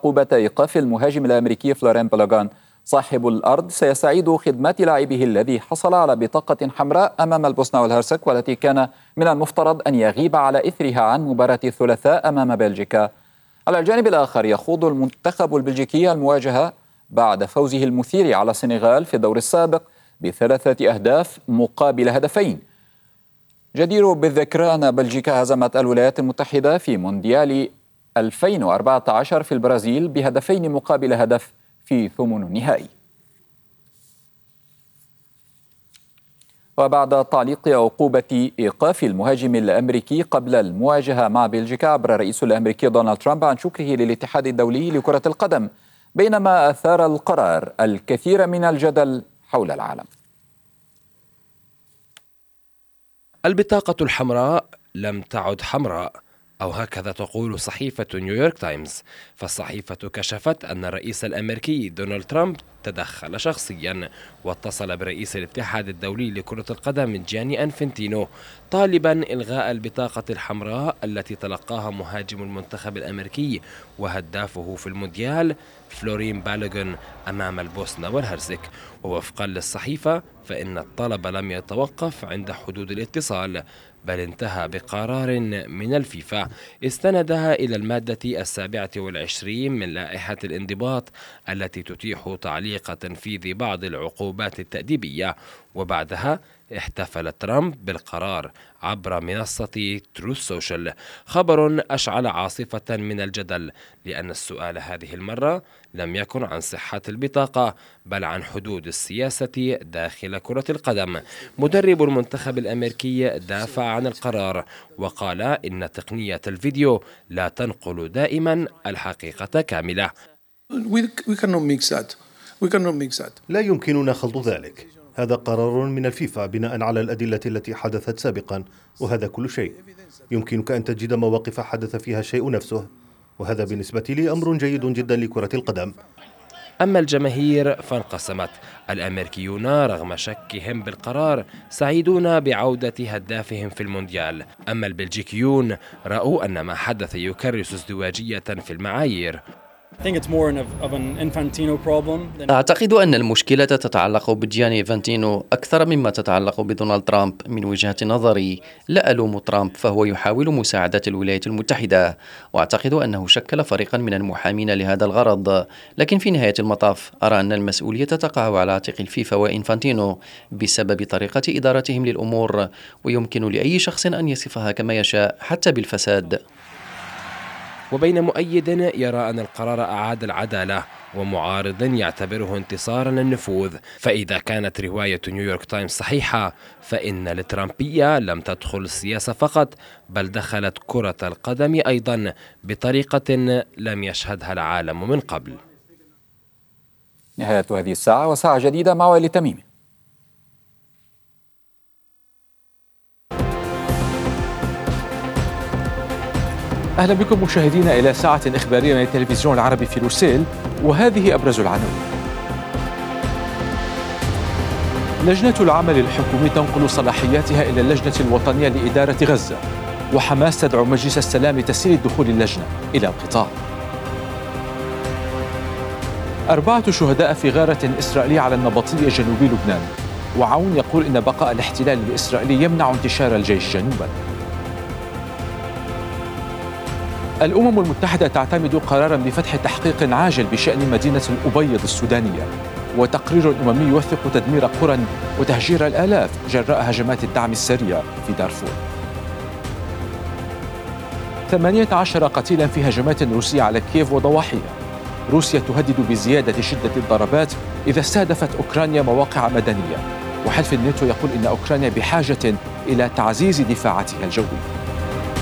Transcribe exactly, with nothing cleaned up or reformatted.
عقوبة إيقاف المهاجم الأمريكي فلورين بلوغان، صاحب الأرض سيستعيد خدمات لاعبه الذي حصل على بطاقة حمراء أمام البوسنة والهرسك، والتي كان من المفترض أن يغيب على إثرها عن مباراة الثلاثاء أمام بلجيكا. على الجانب الآخر يخوض المنتخب البلجيكي المواجهة بعد فوزه المثير على السنغال في الدور السابق بثلاثة أهداف مقابل هدفين. جدير بالذكر أن بلجيكا هزمت الولايات المتحدة في مونديال ألفين وأربعة عشر في البرازيل بهدفين مقابل هدف في ثمن النهائي. وبعد تعليق عقوبة إيقاف المهاجم الأمريكي قبل المواجهة مع بلجيكا، عبر الرئيس الأمريكي دونالد ترامب عن شكره للاتحاد الدولي لكرة القدم، بينما أثار القرار الكثير من الجدل حول العالم. البطاقة الحمراء لم تعد حمراء، أو هكذا تقول صحيفة نيويورك تايمز. فالصحيفة كشفت أن الرئيس الأمريكي دونالد ترامب تدخل شخصيا واتصل برئيس الاتحاد الدولي لكرة القدم جياني أنفنتينو طالبا إلغاء البطاقة الحمراء التي تلقاها مهاجم المنتخب الأمريكي وهدافه في المونديال فلورين بلوغان أمام البوسنة والهرسك. ووفقا للصحيفة فإن الطلب لم يتوقف عند حدود الاتصال، بل انتهى بقرار من الفيفا استندها إلى المادة السابعة والعشرين من لائحة الانضباط التي تتيح تعليق تنفيذ بعض العقوبات التأديبية. وبعدها احتفل ترامب بالقرار عبر منصة تروث سوشيال، خبر أشعل عاصفة من الجدل، لأن السؤال هذه المرة لم يكن عن صحة البطاقة بل عن حدود السياسة داخل كرة القدم. مدرب المنتخب الأمريكي دافع عن القرار وقال إن تقنية الفيديو لا تنقل دائما الحقيقة كاملة. لا يمكننا خلط ذلك، هذا قرار من الفيفا بناء على الأدلة التي حدثت سابقا، وهذا كل شيء. يمكنك أن تجد مواقف حدث فيها الشيء نفسه، وهذا بالنسبة لي أمر جيد جدا لكرة القدم. أما الجماهير فانقسمت. الأمريكيون رغم شكهم بالقرار سعيدون بعودة هدافهم في المونديال، أما البلجيكيون رأوا أن ما حدث يكرس ازدواجية في المعايير. أعتقد أن المشكلة تتعلق بجياني إنفانتينو أكثر مما تتعلق بدونالد ترامب. من وجهة نظري لا ألوم ترامب، فهو يحاول مساعدة الولايات المتحدة، وأعتقد أنه شكل فريقا من المحامين لهذا الغرض. لكن في نهاية المطاف أرى أن المسؤولية تقع على عاتق الفيفا وإنفانتينو بسبب طريقة إدارتهم للأمور، ويمكن لأي شخص أن يصفها كما يشاء حتى بالفساد. وبين مؤيد يرى أن القرار أعاد العدالة ومعارض يعتبره انتصارا للنفوذ. فإذا كانت رواية نيويورك تايمز صحيحة فإن الترامبية لم تدخل السياسة فقط، بل دخلت كرة القدم أيضا بطريقة لم يشهدها العالم من قبل. نهاية هذه الساعة، وساعة جديدة مع وائل تميمي. أهلا بكم مشاهدينا إلى ساعة إخبارية من التلفزيون العربي في لوسيل، وهذه أبرز العناوين. لجنة العمل الحكومي تنقل صلاحياتها إلى اللجنة الوطنية لإدارة غزة، وحماس تدعو مجلس السلام لتسهيل دخول اللجنة إلى القطاع. أربعة شهداء في غارة إسرائيلية على النبطية جنوبي لبنان، وعون يقول إن بقاء الاحتلال الإسرائيلي يمنع انتشار الجيش جنوبا. الأمم المتحدة تعتمد قرارا بفتح تحقيق عاجل بشأن مدينة الأبيض السودانية، وتقرير أممي يوثق تدمير قرى وتهجير الآلاف جراء هجمات الدعم السريع في دارفور. ثمانية عشر قتيلا في هجمات روسية على كييف وضواحيها. روسيا تهدد بزيادة شدة الضربات إذا استهدفت أوكرانيا مواقع مدنية، وحلف الناتو يقول إن أوكرانيا بحاجة إلى تعزيز دفاعاتها الجوية.